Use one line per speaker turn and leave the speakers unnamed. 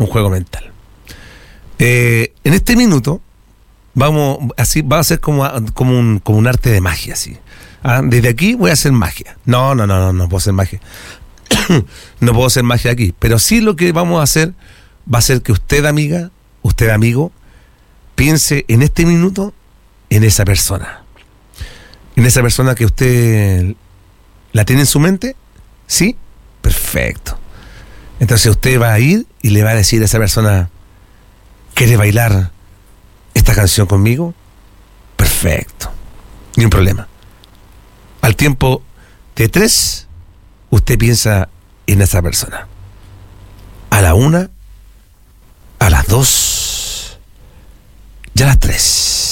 un juego mental. En este minuto va a ser como un arte de magia, así. Desde aquí voy a hacer magia. No puedo hacer magia. No puedo hacer magia aquí. Pero sí lo que vamos a hacer va a ser que usted, amiga, usted, amigo, piense en este minuto en esa persona. En esa persona que usted la tiene en su mente. ¿Sí? Perfecto. Entonces usted va a ir y le va a decir a esa persona: ¿quiere bailar esta canción conmigo? Perfecto. Ni un problema. Al tiempo de 3, usted piensa en esa persona. A la 1, a las 2 y a las 3.